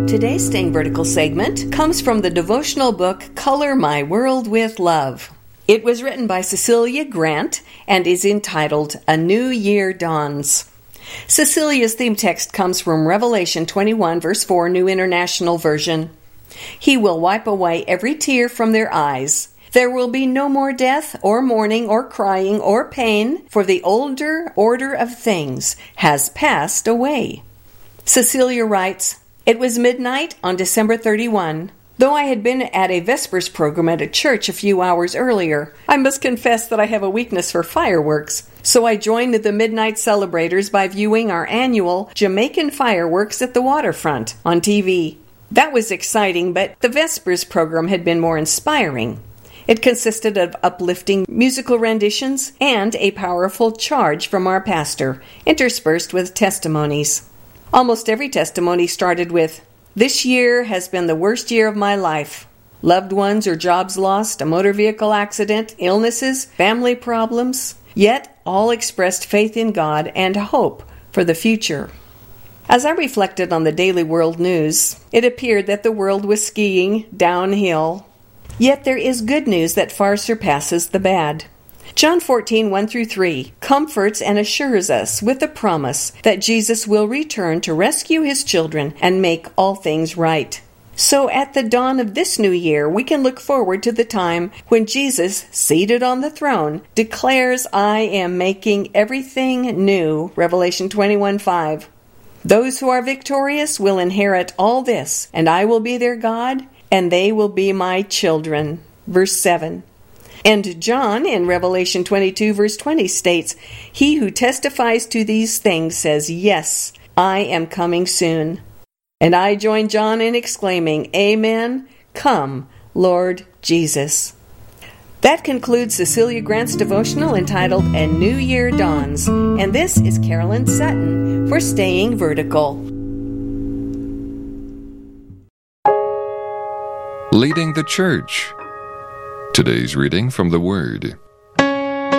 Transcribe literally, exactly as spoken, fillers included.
Today's Staying Vertical segment comes from the devotional book Color My World with Love. It was written by Cecilia Grant and is entitled A New Year Dawns. Cecilia's theme text comes from Revelation twenty-one, verse four, New International Version. He will wipe away every tear from their eyes. There will be no more death, or mourning, or crying, or pain, for the older order of things has passed away. Cecilia writes, "It was midnight on December thirty-first. Though I had been at a Vespers program at a church a few hours earlier, I must confess that I have a weakness for fireworks. So I joined the midnight celebrators by viewing our annual Jamaican fireworks at the waterfront on T V. That was exciting, but the Vespers program had been more inspiring. It consisted of uplifting musical renditions and a powerful charge from our pastor, interspersed with testimonies. Almost every testimony started with, 'This year has been the worst year of my life. Loved ones or jobs lost, a motor vehicle accident, illnesses, family problems.' Yet all expressed faith in God and hope for the future." As I reflected on the daily world news, it appeared that the world was skiing downhill. Yet there is good news that far surpasses the bad. John fourteen, one through three comforts and assures us with the promise that Jesus will return to rescue his children and make all things right. So at the dawn of this new year, we can look forward to the time when Jesus, seated on the throne, declares, "I am making everything new," Revelation twenty-one, five. "Those who are victorious will inherit all this, and I will be their God, and they will be my children," verse seven. And John, in Revelation twenty-two, verse twenty, states, "He who testifies to these things says, 'Yes, I am coming soon.'" And I join John in exclaiming, "Amen. Come, Lord Jesus." That concludes Cecilia Grant's devotional entitled A New Year Dawns. And this is Carolyn Sutton for Staying Vertical. Leading the Church. Today's reading from the Word.